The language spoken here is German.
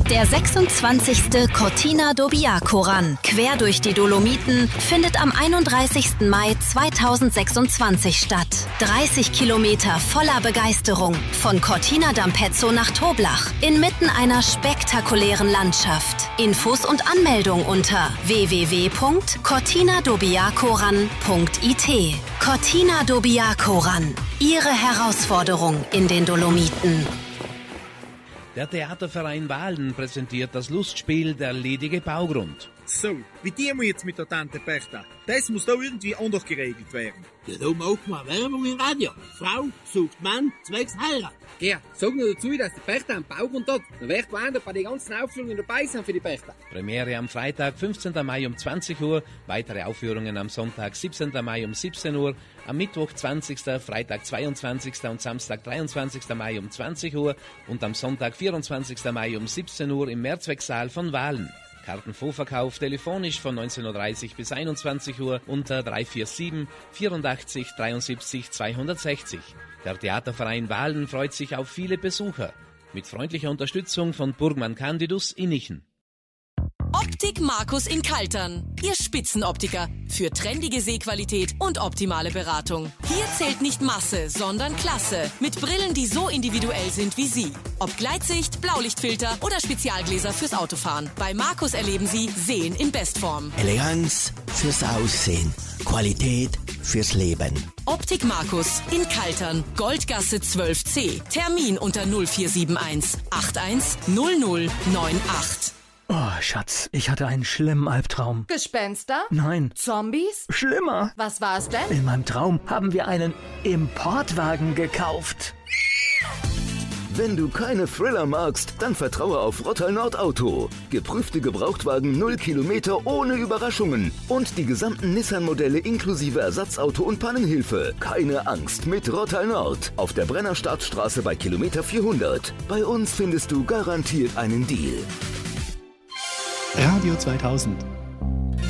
Der 26. Cortina Dobbiaco-Run, quer durch die Dolomiten, findet am 31. Mai 2026 statt. 30 Kilometer voller Begeisterung, von Cortina d'Ampezzo nach Toblach, inmitten einer spektakulären Landschaft. Infos und Anmeldung unter www.cortinadobbiacoran.it. Cortina Dobbiaco-Run, Ihre Herausforderung in den Dolomiten. Der Theaterverein Wahlen präsentiert das Lustspiel Der ledige Baugrund. So, wie die wir jetzt mit der Tante Bertha? Das muss da irgendwie anders geregelt werden. Ja, da machen wir Werbung im Radio. Frau sucht Mann, zwecks Heirat. Ja, sag nur dazu, dass die Bertha einen Baugrund hat. Dann wird gewarnt, bei den ganzen Aufführungen dabei sein für die Bertha. Premiere am Freitag, 15. Mai um 20 Uhr, weitere Aufführungen am Sonntag, 17. Mai um 17 Uhr, am Mittwoch 20., Freitag 22. und Samstag 23. Mai um 20 Uhr und am Sonntag 24. Mai um 17 Uhr im Mehrzwecksaal von Wahlen. Kartenvorverkauf telefonisch von 19.30 Uhr bis 21 Uhr unter 347 84 73 260. Der Theaterverein Wahlen freut sich auf viele Besucher. Mit freundlicher Unterstützung von Burgmann Candidus Innichen. Optik Markus in Kaltern. Ihr Spitzenoptiker für trendige Sehqualität und optimale Beratung. Hier zählt nicht Masse, sondern Klasse. Mit Brillen, die so individuell sind wie Sie. Ob Gleitsicht, Blaulichtfilter oder Spezialgläser fürs Autofahren. Bei Markus erleben Sie Sehen in Bestform. Eleganz fürs Aussehen. Qualität fürs Leben. Optik Markus in Kaltern. Goldgasse 12c. Termin unter 0471 81 0098. Oh, Schatz, ich hatte einen schlimmen Albtraum. Gespenster? Nein. Zombies? Schlimmer. Was war es denn? In meinem Traum haben wir einen Importwagen gekauft. Wenn du keine Thriller magst, dann vertraue auf Rottal Nord Auto. Geprüfte Gebrauchtwagen 0 Kilometer ohne Überraschungen. Und die gesamten Nissan-Modelle inklusive Ersatzauto und Pannenhilfe. Keine Angst mit Rottal Nord. Auf der Brennerstartstraße bei Kilometer 400. Bei uns findest du garantiert einen Deal. Radio 2000